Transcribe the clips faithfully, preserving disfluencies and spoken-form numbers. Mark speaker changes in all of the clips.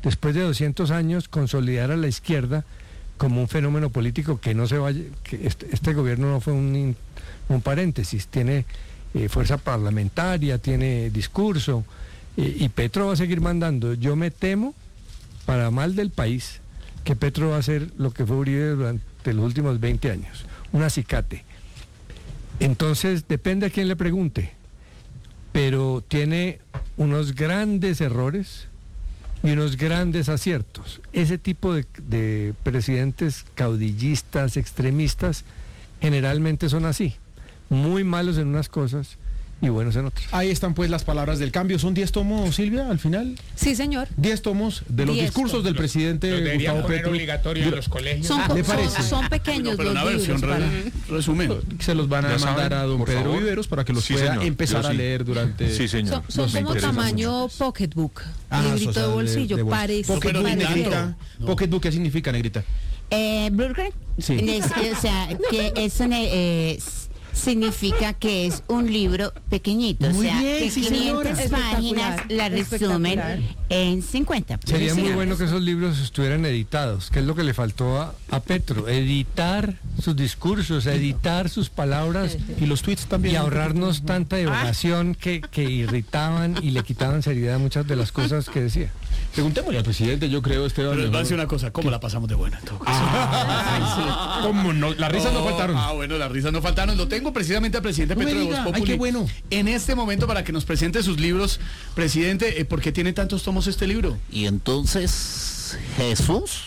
Speaker 1: después de doscientos años, consolidar a la izquierda como un fenómeno político que no se vaya, que este, este gobierno no fue un, un paréntesis, tiene eh, fuerza parlamentaria, tiene discurso, eh, y Petro va a seguir mandando. Yo me temo, para mal del país, que Petro va a hacer lo que fue Uribe durante los últimos veinte años, un acicate. Entonces, depende a quién le pregunte, pero tiene unos grandes errores y unos grandes aciertos. Ese tipo de, de presidentes caudillistas, extremistas, generalmente son así, muy malos en unas cosas y buenos en otras.
Speaker 2: Ahí están pues las palabras del cambio. ¿Son diez tomos, Silvia, al final?
Speaker 3: Sí, señor.
Speaker 2: diez tomos de los
Speaker 3: diez
Speaker 2: discursos
Speaker 3: tomos.
Speaker 2: del presidente
Speaker 4: Lo deberían
Speaker 2: Gustavo
Speaker 4: poner
Speaker 2: Petro.
Speaker 4: obligatorio en los colegios.
Speaker 3: Son,
Speaker 2: Ah, ¿le
Speaker 3: son-
Speaker 2: parece?
Speaker 3: son pequeños
Speaker 5: Pero
Speaker 3: los
Speaker 5: una
Speaker 3: libros
Speaker 5: versión
Speaker 3: para...
Speaker 5: re- resumen.
Speaker 2: Se los van a
Speaker 6: ¿Ya
Speaker 2: mandar
Speaker 6: saben?
Speaker 2: a don
Speaker 6: Por
Speaker 2: Pedro
Speaker 6: favor.
Speaker 2: Viveros para que los
Speaker 6: Sí,
Speaker 2: pueda
Speaker 6: señor.
Speaker 2: empezar
Speaker 6: Yo
Speaker 2: a
Speaker 6: sí.
Speaker 2: leer durante...
Speaker 6: Sí, señor.
Speaker 3: Son, son
Speaker 6: Nos
Speaker 3: como
Speaker 6: interesa
Speaker 3: tamaño
Speaker 6: mucho.
Speaker 3: pocketbook,
Speaker 2: Ah,
Speaker 3: librito
Speaker 2: o sea,
Speaker 3: de bolsillo,
Speaker 2: de bolsillo.
Speaker 3: parece.
Speaker 2: Pocketbook,
Speaker 5: pero ni
Speaker 3: parece.
Speaker 2: negrita. Pocketbook, ¿qué significa, negrita?
Speaker 7: Eh, Burger,
Speaker 2: Sí.
Speaker 7: es- o sea, que eso eh, s- significa que es un libro pequeñito,
Speaker 2: Muy
Speaker 7: o sea,
Speaker 2: bien,
Speaker 7: que
Speaker 2: sí, señora.
Speaker 7: quinientas páginas la resumen
Speaker 3: Espectacular.
Speaker 7: en cincuenta.
Speaker 1: Sería muy
Speaker 7: Sí,
Speaker 1: bueno que esos libros estuvieran editados, que es lo que le faltó a, a Petro, editar sus discursos, editar sus palabras
Speaker 2: Y los tweets también.
Speaker 1: y ahorrarnos tanta divagación que, que irritaban y le quitaban seriedad a muchas de las cosas que decía.
Speaker 2: Preguntémosle al presidente, yo creo, Esteban.
Speaker 5: Pero les voy a
Speaker 2: mejor.
Speaker 5: decir una cosa, ¿cómo la pasamos de buena en todo caso?
Speaker 2: Ah, ¿cómo no? Las risas no
Speaker 5: Oh,
Speaker 2: faltaron.
Speaker 5: Ah, bueno, las risas no faltaron. Lo tengo precisamente al presidente
Speaker 2: No me
Speaker 5: Petro de
Speaker 2: diga.
Speaker 5: Voz
Speaker 2: Ay,
Speaker 5: Populi.
Speaker 2: qué bueno.
Speaker 5: En este momento para que nos presente sus libros. Presidente, eh, ¿por qué tiene tantos tomos este libro?
Speaker 8: Y entonces Jesús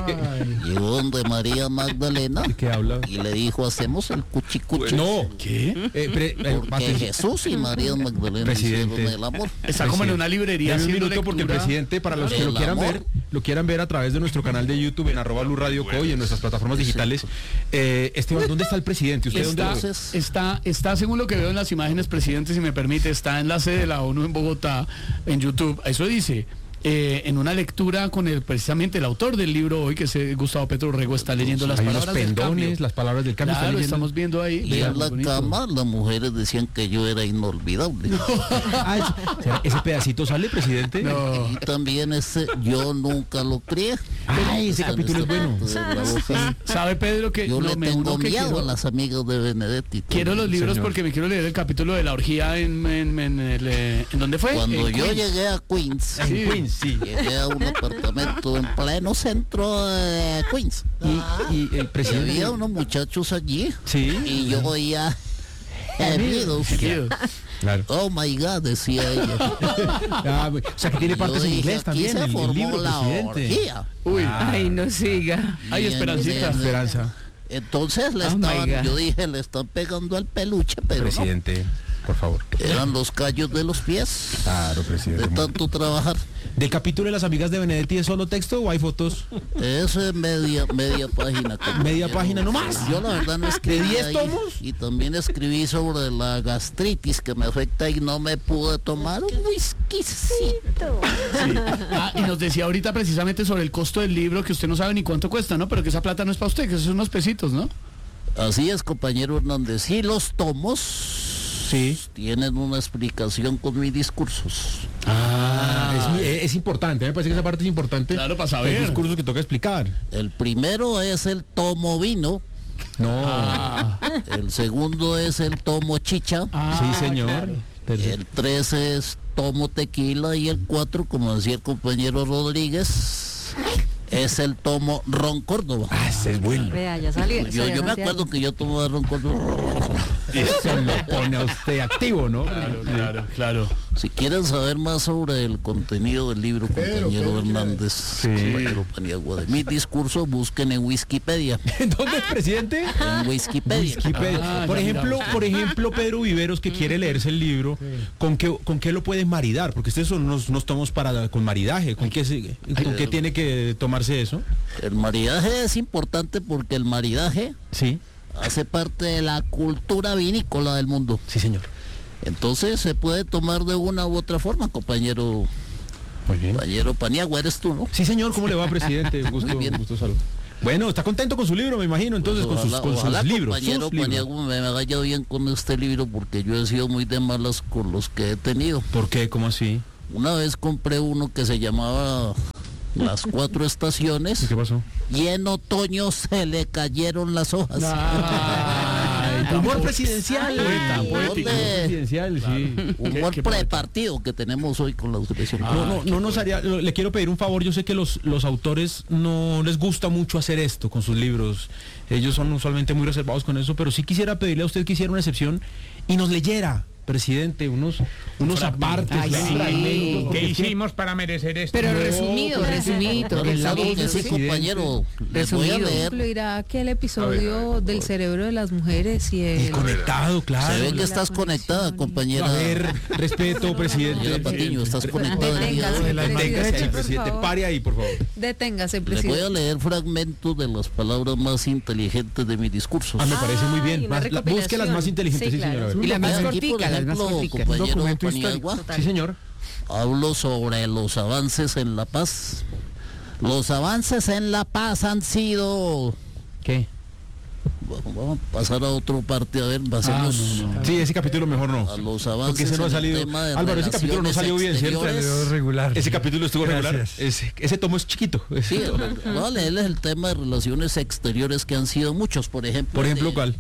Speaker 8: llegó donde María Magdalena
Speaker 2: ¿De qué habla?
Speaker 8: y le dijo, hacemos el cuchicuchi.
Speaker 2: No.
Speaker 5: ¿Qué?
Speaker 2: Eh, pre- eh,
Speaker 8: Porque
Speaker 2: atención.
Speaker 8: Jesús y María Magdalena
Speaker 2: Presidente.
Speaker 8: hicieron el amor.
Speaker 5: Está como en una librería
Speaker 2: Dame un
Speaker 5: haciendo
Speaker 2: minuto porque el
Speaker 5: lectura.
Speaker 2: presidente, para los que
Speaker 8: El
Speaker 2: lo quieran
Speaker 8: amor.
Speaker 2: ver, lo quieran ver a través de nuestro canal de YouTube en arroba Blue Radio Co y en nuestras plataformas digitales. Eh, Esteban, ¿dónde está el presidente? ¿Usted dónde
Speaker 5: Está,
Speaker 2: lo ve?
Speaker 8: Entonces-
Speaker 5: está, está, según lo que veo en las imágenes, presidente, si me permite, está en la sede de la ONU en Bogotá, en YouTube. Eso dice, eh, en una lectura con el precisamente el autor del libro hoy, que es eh, Gustavo Petro Rego, está leyendo las
Speaker 2: Hay unos
Speaker 5: palabras del
Speaker 2: pendones,
Speaker 5: cambio.
Speaker 2: las palabras del cambio.
Speaker 5: Claro,
Speaker 2: está leyendo.
Speaker 5: estamos viendo ahí.
Speaker 8: Y
Speaker 5: Vea,
Speaker 8: en
Speaker 5: muy
Speaker 8: la
Speaker 5: bonito.
Speaker 8: cama las mujeres decían que yo era inolvidable.
Speaker 2: Ah, ese- ¿será- ¿ese pedacito sale, presidente?
Speaker 5: No.
Speaker 8: Y también ese yo nunca lo crié.
Speaker 2: Ay, ese
Speaker 8: Está en
Speaker 2: capítulo es
Speaker 8: esta
Speaker 2: bueno.
Speaker 8: parte de la boca.
Speaker 5: ¿Sabe, Pedro, que
Speaker 8: Yo
Speaker 5: no,
Speaker 8: le
Speaker 5: me
Speaker 8: tengo
Speaker 5: uno que
Speaker 8: miedo
Speaker 5: quiero,
Speaker 8: a las amigas de Benedetti.
Speaker 5: quiero los libros
Speaker 2: Señor.
Speaker 5: porque me quiero leer el capítulo de la orgía en, en, en, el, eh, ¿en dónde fue?
Speaker 8: Cuando
Speaker 5: En
Speaker 8: yo
Speaker 5: Queens.
Speaker 8: llegué a Queens,
Speaker 2: En Queens, sí.
Speaker 8: llegué a un apartamento en pleno centro de Queens.
Speaker 2: Y, y el
Speaker 8: Y
Speaker 2: presidente.
Speaker 8: había unos muchachos allí
Speaker 2: Sí.
Speaker 8: y yo oía gemidos.
Speaker 5: Gemidos.
Speaker 2: Claro.
Speaker 8: Oh my God, decía ella.
Speaker 2: Ah, o sea que tiene
Speaker 8: Yo
Speaker 2: partes en
Speaker 8: dije,
Speaker 2: inglés
Speaker 8: aquí
Speaker 2: también.
Speaker 8: se
Speaker 2: El, el
Speaker 8: formó
Speaker 2: libro,
Speaker 8: la
Speaker 2: presidente.
Speaker 8: orgía.
Speaker 5: Uy,
Speaker 3: Ay, no siga.
Speaker 5: hay
Speaker 8: Bien,
Speaker 5: esperancita.
Speaker 8: bien.
Speaker 2: Esperanza.
Speaker 8: Entonces le
Speaker 3: Oh my
Speaker 8: estaban,
Speaker 3: God.
Speaker 8: yo dije, le están pegando al peluche, pero
Speaker 2: Presidente, por favor.
Speaker 8: no, eran los callos de los pies
Speaker 2: Claro,
Speaker 8: de
Speaker 2: presidente.
Speaker 8: tanto trabajar.
Speaker 2: ¿Del capítulo de las amigas de Benedetti es solo texto o hay fotos?
Speaker 8: Eso es media, media página. compañero.
Speaker 2: Media página nomás.
Speaker 8: Yo la verdad no escribí
Speaker 2: diez
Speaker 8: ahí,
Speaker 2: tomos?
Speaker 8: y también escribí sobre la gastritis que me afecta y no me pude tomar un whiskycito.
Speaker 5: Ah, y nos decía ahorita precisamente sobre el costo del libro, que usted no sabe ni cuánto cuesta, ¿no? Pero que esa plata no es para usted, que esos son unos pesitos, ¿no?
Speaker 8: Así es, compañero Hernández. Y los tomos
Speaker 2: Sí.
Speaker 8: tienen una explicación con mis discursos.
Speaker 2: Ah, es, es importante, me parece que esa parte es importante.
Speaker 5: Claro, para
Speaker 2: Hay
Speaker 5: saber.
Speaker 2: discursos que toca explicar.
Speaker 8: El primero es el tomo vino,
Speaker 2: No.
Speaker 5: Ah,
Speaker 8: el segundo es el tomo chicha,
Speaker 5: ah,
Speaker 2: sí, señor.
Speaker 5: claro.
Speaker 2: Tercero.
Speaker 8: el tres es tomo tequila y el cuatro, como decía el compañero Rodríguez, es el tomo ron Córdoba.
Speaker 2: Ah, ese es bueno.
Speaker 3: Vea, ya salió.
Speaker 8: Yo, yo me acuerdo que yo tomaba ron Córdoba.
Speaker 2: Eso lo pone a usted activo, ¿no?
Speaker 5: Claro, claro, claro.
Speaker 8: Si quieren saber más sobre el contenido del libro, compañero Hernández, compañero Paniagua, de mi discurso, busquen en Wikipedia.
Speaker 2: ¿Dónde, presidente?
Speaker 8: En Wikipedia.
Speaker 2: Wikipedia.
Speaker 5: Ah,
Speaker 2: por
Speaker 5: ya
Speaker 2: ejemplo,
Speaker 5: miramos.
Speaker 2: por ejemplo, Pedro Viveros, que quiere leerse el libro, ¿con qué, con qué lo puede maridar? Porque estos son unos, unos tomos para con maridaje. ¿Con qué, se- con qué tiene que tomarse eso?
Speaker 8: El maridaje es importante porque el maridaje
Speaker 2: Sí,
Speaker 8: hace parte de la cultura vinícola del mundo.
Speaker 2: sí, señor.
Speaker 8: Entonces se puede tomar de una u otra forma, compañero,
Speaker 2: Muy bien.
Speaker 8: compañero Paniagua, eres tú, ¿no?
Speaker 2: Sí, señor, ¿cómo le va, presidente? Gusto,
Speaker 8: Muy bien.
Speaker 2: gusto salud. Bueno, está contento con su libro, me imagino, entonces,
Speaker 8: Pues
Speaker 2: con sus,
Speaker 8: ojalá-
Speaker 2: con sus
Speaker 8: ojalá,
Speaker 2: libros.
Speaker 8: compañero
Speaker 2: sus libros.
Speaker 8: Paniagua me vaya bien con este libro porque yo he sido muy de malas con los que he tenido.
Speaker 2: ¿Por qué? ¿Cómo así?
Speaker 8: Una vez compré uno que se llamaba las cuatro estaciones.
Speaker 2: ¿Y qué pasó?
Speaker 8: Y en otoño se le cayeron las hojas.
Speaker 5: Ay, tan
Speaker 2: Humor
Speaker 5: po-
Speaker 2: presidencial.
Speaker 5: Tan poético.
Speaker 8: ¿Dónde?
Speaker 2: Presidencial, sí.
Speaker 8: Humor
Speaker 5: qué poeta.
Speaker 8: prepartido que tenemos hoy con la selección.
Speaker 2: No, no, no nos haría, le quiero pedir un favor, yo sé que los, los autores no les gusta mucho hacer esto con sus libros, ellos son usualmente muy reservados con eso, pero sí quisiera pedirle a usted que hiciera una excepción y nos leyera, presidente, unos, unos apartes.
Speaker 3: Ay,
Speaker 2: unos
Speaker 3: sí.
Speaker 2: fragmentos, porque
Speaker 4: ¿Qué
Speaker 2: es que-
Speaker 4: hicimos para merecer esto?
Speaker 3: Pero
Speaker 2: No,
Speaker 3: resumido,
Speaker 2: pues,
Speaker 3: resumidito.
Speaker 8: Claro,
Speaker 3: que
Speaker 8: claro
Speaker 3: la-
Speaker 8: que sí, compañero. Les voy a
Speaker 3: Resumido.
Speaker 8: leer.
Speaker 6: Incluirá aquel episodio del cerebro de las mujeres y
Speaker 2: Y
Speaker 6: el...
Speaker 2: conectado, claro.
Speaker 8: Se ve que
Speaker 6: la
Speaker 8: estás
Speaker 6: conexión.
Speaker 8: conectada, compañera.
Speaker 2: A ver, respeto, presidente.
Speaker 8: Señora Patiño, estás conectada. el día de hoy.
Speaker 6: Deténgase,
Speaker 2: Deténgase,
Speaker 6: presidente,
Speaker 2: presidente,
Speaker 6: por favor.
Speaker 2: pare ahí, por favor.
Speaker 6: Deténgase,
Speaker 8: Les voy a
Speaker 6: presidente.
Speaker 8: leer fragmentos de las palabras más inteligentes de mi discurso.
Speaker 2: Ah, me parece muy
Speaker 6: Ay,
Speaker 2: bien.
Speaker 6: una
Speaker 2: Más- la- busque las más
Speaker 6: recopilación.
Speaker 2: inteligentes,
Speaker 6: Sí,
Speaker 2: sí,
Speaker 6: claro.
Speaker 2: señora.
Speaker 3: Y la más
Speaker 8: Aquí, por
Speaker 3: cortica, las más
Speaker 8: ejemplo,
Speaker 3: corticas.
Speaker 8: compañero
Speaker 1: Documento
Speaker 8: Paniagua,
Speaker 2: Sí, señor.
Speaker 8: hablo sobre los avances en la paz. Los avances en la paz han sido...
Speaker 2: ¿Qué?
Speaker 8: Bueno, vamos a pasar a otra parte, a ver, pasemos
Speaker 2: Sí, ese capítulo mejor no.
Speaker 8: a los
Speaker 2: Porque
Speaker 8: avances
Speaker 2: ese no ha
Speaker 8: en
Speaker 2: salido.
Speaker 8: el tema de
Speaker 2: Álvaro, ese capítulo no
Speaker 8: relaciones
Speaker 2: salió bien, ¿cierto?
Speaker 8: exteriores.
Speaker 1: Salió regular.
Speaker 2: Ese capítulo estuvo regular.
Speaker 1: Gracias.
Speaker 2: Ese, ese tomo es chiquito.
Speaker 8: Sí, voy a leerles el tema de relaciones exteriores que han sido muchos, por ejemplo.
Speaker 2: Por ejemplo,
Speaker 8: de-
Speaker 2: ¿cuál?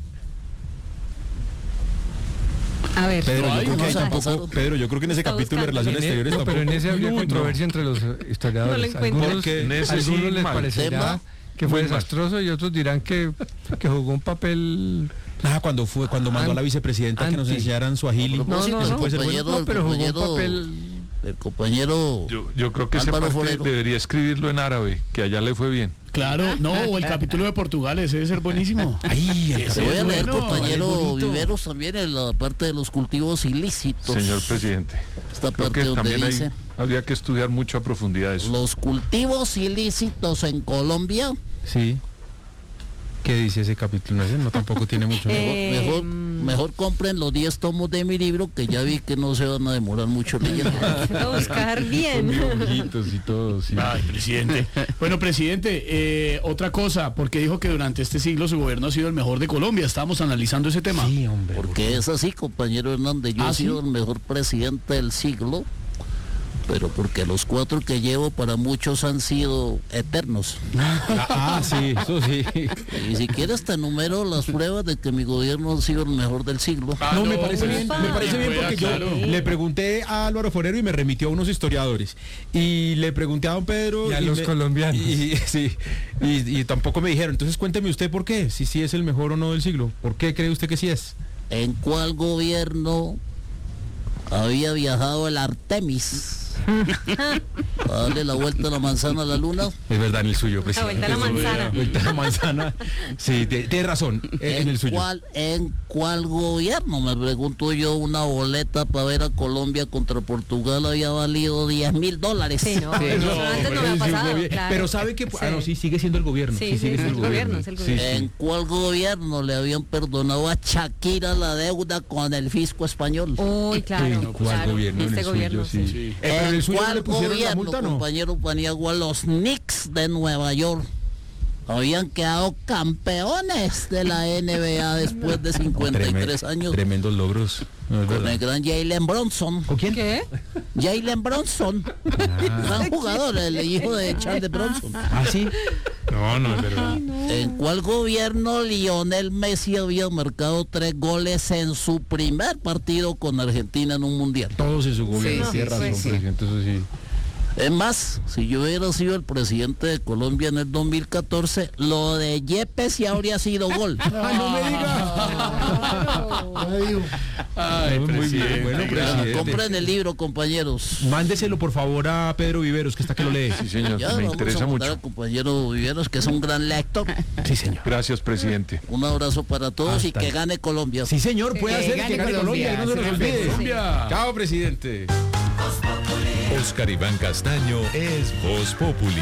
Speaker 6: A ver,
Speaker 2: Pedro,
Speaker 8: No,
Speaker 2: yo
Speaker 8: hay
Speaker 2: creo que ahí
Speaker 8: unos
Speaker 2: tampoco,
Speaker 8: pasaron.
Speaker 2: Pedro, yo creo que en ese
Speaker 6: Está
Speaker 2: capítulo de
Speaker 6: buscando.
Speaker 2: relaciones
Speaker 1: En e-
Speaker 2: exteriores
Speaker 1: no, pero en
Speaker 2: tampoco.
Speaker 1: ese habría
Speaker 2: No, no.
Speaker 1: controversia entre los eh, historiadores.
Speaker 6: No lo encuentro.
Speaker 1: Algunos,
Speaker 2: Porque
Speaker 4: en ese
Speaker 1: algunos
Speaker 4: sí,
Speaker 1: les
Speaker 4: mal.
Speaker 1: parecerá
Speaker 8: Tema
Speaker 1: que fue
Speaker 2: muy mal.
Speaker 1: desastroso y otros dirán que, que jugó un papel.
Speaker 2: Ah, cuando fue, cuando mandó a la
Speaker 1: An-
Speaker 2: vicepresidenta que nos
Speaker 1: anti.
Speaker 2: enseñaran su agili.
Speaker 8: A propósito,
Speaker 1: no,
Speaker 8: el
Speaker 1: no,
Speaker 2: puede ser
Speaker 8: compañero,
Speaker 2: bueno.
Speaker 1: No, pero
Speaker 8: el
Speaker 1: jugó un
Speaker 8: compañero,
Speaker 1: papel.
Speaker 8: el compañero
Speaker 4: Yo, yo creo que ese
Speaker 8: Álvaro
Speaker 4: parte
Speaker 8: Forero.
Speaker 4: debería escribirlo en árabe, que allá le fue bien.
Speaker 5: Claro, no, o el capítulo de Portugal, ese debe ser buenísimo.
Speaker 2: Ay, el
Speaker 5: Ese
Speaker 8: Te voy a
Speaker 5: es
Speaker 8: leer,
Speaker 5: bueno,
Speaker 8: compañero
Speaker 2: es bonito.
Speaker 8: Viveros, también en la parte de los cultivos ilícitos.
Speaker 4: Señor presidente,
Speaker 8: Esta
Speaker 4: creo
Speaker 8: parte
Speaker 4: que
Speaker 8: donde
Speaker 4: también hay,
Speaker 8: dice,
Speaker 4: habría que estudiar mucho a profundidad eso.
Speaker 8: los cultivos ilícitos en Colombia,
Speaker 2: Sí. ¿Qué dice ese capítulo? No, ese no tampoco tiene mucho.
Speaker 6: Eh,
Speaker 8: mejor, mejor compren los diez tomos de mi libro, que ya vi que no se van a demorar mucho leyendo.
Speaker 6: a buscar bien.
Speaker 2: Dibujitos y todo, sí.
Speaker 5: Ay, presidente. Bueno, presidente, eh, otra cosa, porque dijo que durante este siglo su gobierno ha sido el mejor de Colombia. Estábamos analizando ese tema.
Speaker 2: Sí, hombre.
Speaker 8: Porque es así, compañero Hernández, yo
Speaker 5: ¿Ah,
Speaker 8: he sido
Speaker 5: sí?
Speaker 8: el mejor presidente del siglo, pero porque los cuatro que llevo para muchos han sido eternos.
Speaker 2: Ah, ah, sí, eso sí.
Speaker 8: Y si quieres te enumero las pruebas de que mi gobierno ha sido el mejor del siglo.
Speaker 5: Ah,
Speaker 2: No, me parece bien,
Speaker 6: ufa.
Speaker 2: me parece bien
Speaker 5: Juega,
Speaker 2: porque yo
Speaker 5: claro.
Speaker 2: le pregunté a Álvaro Forero y me remitió a unos historiadores. Y le pregunté a don Pedro...
Speaker 1: Y a los
Speaker 2: me-
Speaker 1: colombianos.
Speaker 2: Y, sí, y, y tampoco me dijeron. Entonces cuénteme usted por qué, si sí es el mejor o no del siglo. ¿Por qué cree usted que sí es?
Speaker 8: ¿En cuál gobierno había viajado el Artemis? A darle la vuelta a la manzana a la luna.
Speaker 2: Es verdad, en el suyo, presidente.
Speaker 6: vuelta a la manzana.
Speaker 2: La vuelta a la manzana. Sí, te- tiene razón, eh, en el suyo.
Speaker 8: cuál, ¿En cuál gobierno? Me pregunto yo, una boleta para ver a Colombia contra Portugal había valido diez mil dólares.
Speaker 6: Sí, no,
Speaker 2: Sí,
Speaker 6: eso
Speaker 2: no,
Speaker 6: antes
Speaker 2: pero
Speaker 6: no me ha
Speaker 2: es un
Speaker 6: pasado.
Speaker 2: gobier-
Speaker 6: claro.
Speaker 2: Pero sabe que... Ah, no, sí,
Speaker 6: Sí.
Speaker 2: sigue siendo el gobierno.
Speaker 6: Sí,
Speaker 2: Sí,
Speaker 6: sí,
Speaker 2: sigue
Speaker 6: es
Speaker 2: siendo
Speaker 6: el gobierno, es el
Speaker 2: Sí,
Speaker 6: gobierno.
Speaker 2: sí.
Speaker 8: ¿En cuál gobierno le habían perdonado a Shakira la deuda con el fisco español?
Speaker 6: Uy, claro.
Speaker 2: ¿En cuál
Speaker 6: claro,
Speaker 2: gobierno? En
Speaker 6: Este
Speaker 2: el
Speaker 6: gobierno,
Speaker 2: suyo, sí.
Speaker 6: sí.
Speaker 2: Eh, pero en el suyo no
Speaker 8: cuál
Speaker 2: le pusieron la
Speaker 8: gobierno,
Speaker 2: multa, ¿no?
Speaker 8: compañero Paniagua, los Knicks de Nueva York habían quedado campeones de la N B A después de cincuenta y tres
Speaker 2: Tremen-
Speaker 8: años
Speaker 2: Tremendos logros. No es
Speaker 8: con
Speaker 2: verdad.
Speaker 8: el gran Jalen Bronson.
Speaker 2: ¿Con quién?
Speaker 6: ¿Qué?
Speaker 8: Jalen Bronson, gran jugador, el hijo de Charles Bronson.
Speaker 2: Ah, sí. No, no es verdad.
Speaker 8: ¿En cuál gobierno Lionel Messi había marcado tres goles en su primer partido con Argentina en un mundial?
Speaker 2: Todos en su gobierno.
Speaker 6: Sí,
Speaker 2: Tiene
Speaker 6: sí,
Speaker 2: razón,
Speaker 6: sí.
Speaker 2: presidente, eso sí.
Speaker 8: Es más, si yo hubiera sido el presidente de Colombia en el dos mil catorce, lo de Yepes ya habría sido gol.
Speaker 2: no me
Speaker 5: Ay,
Speaker 2: Muy bien,
Speaker 5: presidente.
Speaker 2: bueno,
Speaker 5: gracias.
Speaker 2: presidente.
Speaker 8: Compren el libro, compañeros.
Speaker 2: Mándeselo por favor a Pedro Viveros, que está que lo lee.
Speaker 4: Sí, señor,
Speaker 8: Ya
Speaker 4: me
Speaker 8: vamos
Speaker 4: interesa
Speaker 8: a mandar
Speaker 4: mucho.
Speaker 8: al compañero Viveros, que es un gran lector.
Speaker 2: Sí, señor.
Speaker 4: Gracias, presidente.
Speaker 8: Un abrazo para todos y
Speaker 2: Hasta
Speaker 8: que
Speaker 2: ahí.
Speaker 8: gane Colombia.
Speaker 2: Sí, señor, puede
Speaker 3: Que
Speaker 2: hacer
Speaker 3: gane
Speaker 2: que gane Colombia,
Speaker 3: Colombia,
Speaker 2: no se nos
Speaker 3: sí,
Speaker 2: olvide.
Speaker 5: Colombia.
Speaker 2: Chao, presidente.
Speaker 9: Oscar Iván Castaño es Voz Populi.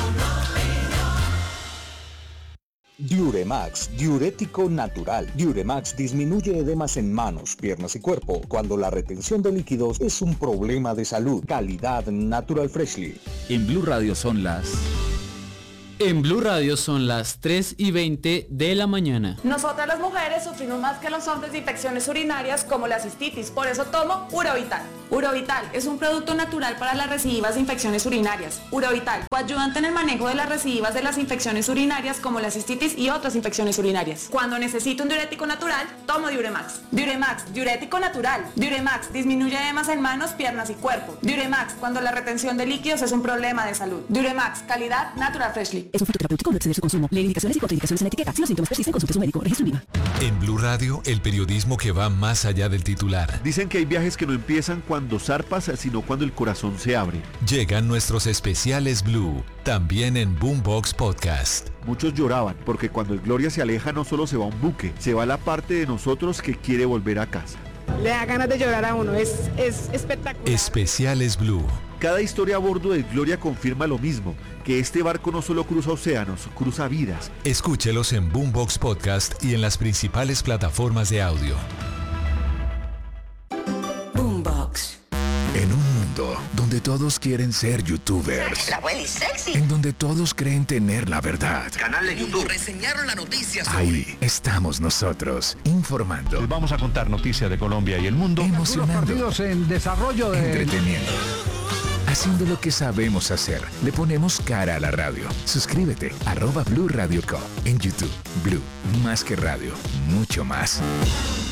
Speaker 10: Diuremax, diurético natural. Diuremax disminuye edemas en manos, piernas y cuerpo cuando la retención de líquidos es un problema de salud. Calidad Natural Freshly.
Speaker 11: En Blue Radio son las... En Blue Radio son las tres y veinte de la mañana.
Speaker 12: Nosotras las mujeres sufrimos más que los hombres de infecciones urinarias como la cistitis, por eso tomo Uravital. Urovital es un producto natural para las recidivas de infecciones urinarias. Urovital, coayudante en el manejo de las recidivas de las infecciones urinarias como la cistitis y otras infecciones urinarias. Cuando necesito un diurético natural, tomo Diuremax. Diuremax, diurético natural. Diuremax disminuye edemas en manos, piernas y cuerpo. Diuremax, cuando la retención de líquidos es un problema de salud. Diuremax, calidad Natural Freshly.
Speaker 13: Es un fitoterapéutico, no exceder su consumo. Lee indicaciones y contraindicaciones en la etiqueta. Si los síntomas persisten, consulte a su médico. Registro IVA.
Speaker 9: En Blue Radio, el periodismo que va más allá del titular.
Speaker 14: Dicen que hay viajes que no empiezan cuando zarpas, sino cuando el corazón se abre.
Speaker 9: Llegan nuestros especiales Blue, también en Boombox Podcast.
Speaker 14: Muchos lloraban, porque cuando el Gloria se aleja no solo se va un buque, se va la parte de nosotros que quiere volver a casa.
Speaker 15: Le da ganas de llorar a uno, es, es espectacular.
Speaker 9: Especiales Blue.
Speaker 14: Cada historia a bordo del Gloria confirma lo mismo, que este barco no solo cruza océanos, cruza vidas.
Speaker 9: Escúchelos en Boombox Podcast y en las principales plataformas de audio.
Speaker 16: Boombox. En un mundo donde todos quieren ser youtubers.
Speaker 17: La abuela es sexy.
Speaker 16: En donde todos creen tener la verdad.
Speaker 17: Canal de YouTube. Reseñaron la noticia sobre...
Speaker 16: Ahí estamos nosotros, informando.
Speaker 18: Les vamos a contar noticias de Colombia y el mundo.
Speaker 16: Emocionando.
Speaker 1: Partidos en desarrollo de...
Speaker 16: Entreteniendo. Haciendo lo que sabemos hacer. Le ponemos cara a la radio. Suscríbete. Arroba Blue Radio Co. En YouTube. Blue. Más que radio. Mucho más.